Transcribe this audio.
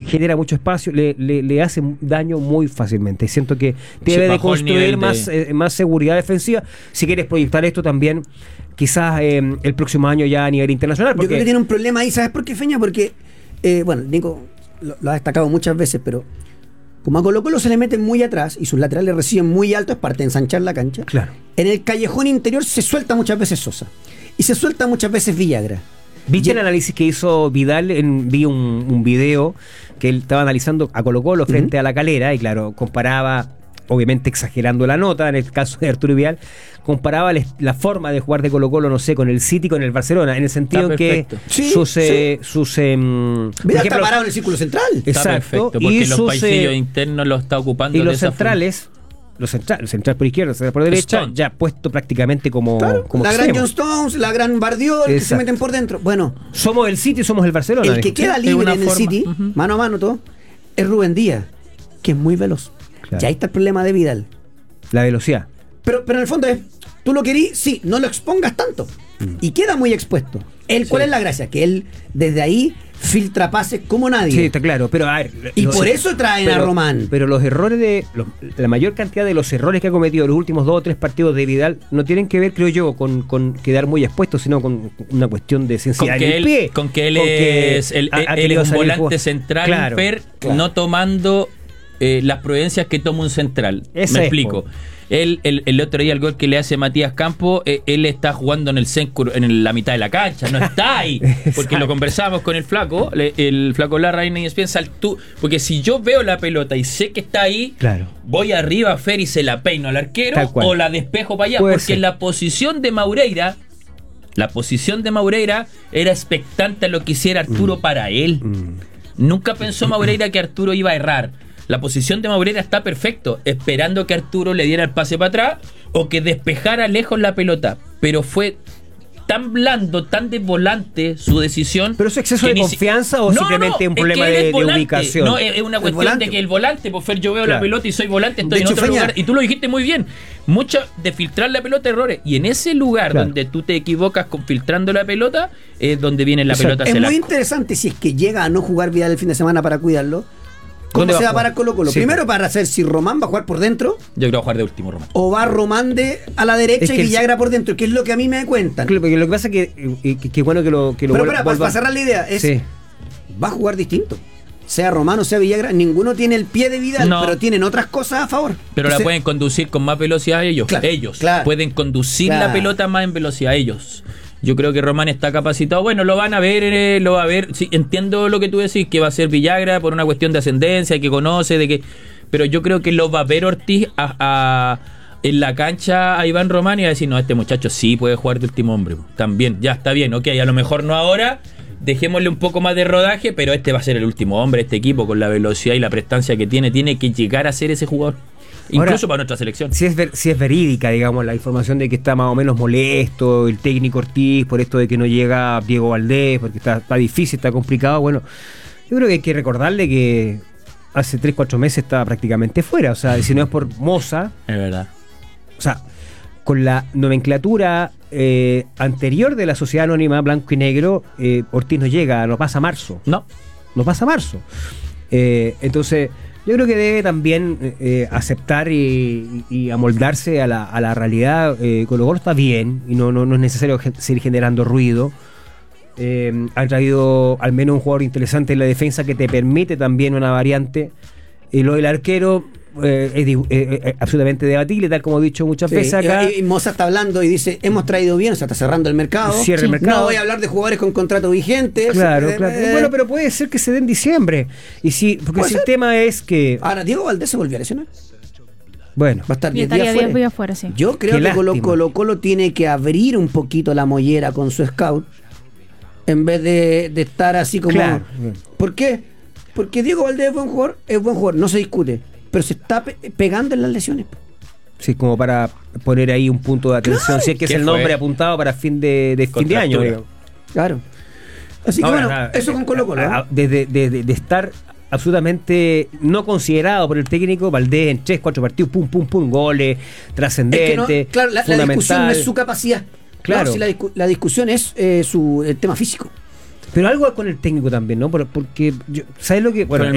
genera mucho espacio, le hace daño muy fácilmente. Siento que debe de construir más seguridad defensiva si quieres proyectar esto también quizás el próximo año ya a nivel internacional. Yo creo que tiene un problema ahí, ¿sabes por qué, Feña? Porque, bueno, Nico lo ha destacado muchas veces, pero como a Colo-Colo se le meten muy atrás y sus laterales reciben muy alto, es parte de ensanchar la cancha. Claro. En el callejón interior se suelta muchas veces Sosa y se suelta muchas veces Villagra. ¿Viste el análisis que hizo Vidal? Vi un video que él estaba analizando a Colo-Colo frente a La Calera y claro, comparaba, obviamente exagerando la nota, en el caso de Arturo Vidal, comparaba la forma de jugar de Colo-Colo, no sé, con el City, con el Barcelona, en el sentido que Vidal está parado en el círculo central. Exacto. Está perfecto, porque los paisillos internos lo está ocupando. Y los centrales... Los centrales por izquierda, central por derecha, Stone. ya puesto prácticamente como la gran John Stones, la gran Bardiol, que se Exacto. meten por dentro. Bueno, somos el City, somos el Barcelona. el que queda libre en el City, mano a mano todo, es Rubén Díaz, que es muy veloz. Claro. Y ahí está el problema de Vidal. La velocidad. Pero en el fondo es, tú lo querís, sí, no lo expongas tanto. Y queda muy expuesto. ¿Cuál es la gracia? Que él desde ahí filtra pases como nadie. Sí, está claro. Pero a ver, y por eso traen a Román. Pero los errores la mayor cantidad de los errores que ha cometido los últimos 2 o 3 partidos de Vidal no tienen que ver, creo yo, con quedar muy expuesto, sino con una cuestión de sensibilidad en el pie. Con que él es un volante central, claro, no tomando las prudencias que toma un central. Me explico. El otro día el gol que le hace Matías Campos, él está jugando en la mitad de la cancha, no está ahí, porque lo conversamos con el flaco Larraín y piensa porque si yo veo la pelota y sé que está ahí, claro, voy arriba a Fer y se la peino al arquero o la despejo para allá, porque la posición de Maureira era expectante a lo que hiciera Arturo para él. Nunca pensó Maureira que Arturo iba a errar. La posición de Maureira está perfecto, esperando que Arturo le diera el pase para atrás o que despejara lejos la pelota. Pero fue tan blando, tan de volante su decisión. ¿Pero es exceso de confianza o simplemente un problema de ubicación? No, es una cuestión de que el volante, por Fer, yo veo la pelota y soy volante, estoy en otro lugar. Y tú lo dijiste muy bien. Mucho de filtrar la pelota, errores. Y en ese lugar donde tú te equivocas con filtrando la pelota, es donde viene la pelota. Es muy interesante si es que llega a no jugar Vidal el fin de semana para cuidarlo. ¿Cómo se va a parar Colo-Colo? Sí, primero para hacer si Román va a jugar por dentro. Yo creo que va a jugar de último Román. O va Román a la derecha y Villagra por dentro, que es lo que a mí me cuentan. Claro, porque lo que pasa es que bueno que lo pero para cerrar la idea, va a jugar distinto. Sea Román o sea Villagra, ninguno tiene el pie de Vidal, pero tienen otras cosas a favor. Pero la pueden conducir con más velocidad ellos. Claro. Pueden conducir la pelota más en velocidad ellos. Yo creo que Román está capacitado. Bueno, lo van a ver, lo va a ver. Sí, entiendo lo que tú decís, que va a ser Villagra por una cuestión de ascendencia, que conoce, pero yo creo que lo va a ver Ortiz en la cancha a Iván Román y va a decir, no, este muchacho sí puede jugar de último hombre. También, ya está bien, ok, a lo mejor no ahora, dejémosle un poco más de rodaje, pero este va a ser el último hombre, este equipo con la velocidad y la prestancia que tiene que llegar a ser ese jugador. Incluso ahora, para nuestra selección. Si es verídica, digamos, la información de que está más o menos molesto el técnico Ortiz por esto de que no llega Diego Valdés, porque está difícil, está complicado. Bueno, yo creo que hay que recordarle que hace 3-4 meses estaba prácticamente fuera. O sea, si no es por Moza. Es verdad. O sea, con la nomenclatura anterior de la Sociedad Anónima Blanco y Negro, Ortiz no pasa marzo. No pasa marzo. Entonces, yo creo que debe también aceptar y amoldarse a la realidad. Colo-Colo está bien y no es necesario seguir generando ruido. Han traído al menos un jugador interesante en la defensa que te permite también una variante. Lo del arquero es absolutamente debatible, tal como he dicho muchas veces acá. Y Moza está hablando y dice, hemos traído bien, o sea, está cerrando el mercado. Cierra el mercado. No voy a hablar de jugadores con contrato vigente. Claro. Bueno, pero puede ser que se dé en diciembre. Porque si el tema es que... Ahora, Diego Valdés se volvió a lesionar. Bueno, va a estar 10 días afuera, sí. Yo creo que Colo-Colo tiene que abrir un poquito la mollera con su scout en vez de estar así como... Claro. ¿Por qué? Porque Diego Valdés es buen jugador, no se discute, pero se está pegando en las lesiones. Sí, como para poner ahí un punto de atención, claro, si es que es el nombre apuntado para fin de año. Digamos. Claro. Así que eso con Colo-Colo. De estar absolutamente no considerado por el técnico, Valdés en 3-4 partidos, pum, goles, trascendente, claro, la discusión no es su capacidad. Claro. No, si la discusión es el tema físico. Pero algo con el técnico también, ¿no? Porque ¿sabes lo que? Bueno,